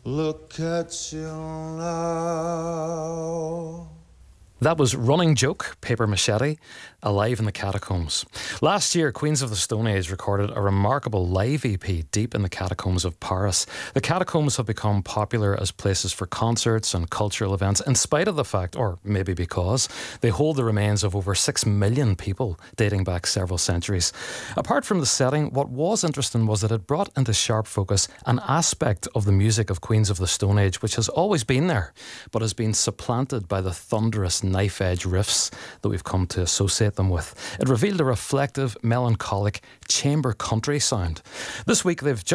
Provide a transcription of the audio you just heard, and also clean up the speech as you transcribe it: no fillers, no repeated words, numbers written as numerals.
Look at you now. That was Running Joke, Paper Machete, Alive in the Catacombs. Last year, Queens of the Stone Age recorded a remarkable live EP deep in the catacombs of Paris. The catacombs have become popular as places for concerts and cultural events, in spite of the fact, or maybe because, they hold the remains of over 6 million people dating back several centuries. Apart from the setting, what was interesting was that it brought into sharp focus an aspect of the music of Queens of the Stone Age which has always been there, but has been supplanted by the thunderous knife-edge riffs that we've come to associate them with. It revealed a reflective, melancholic chamber country sound. This week they've just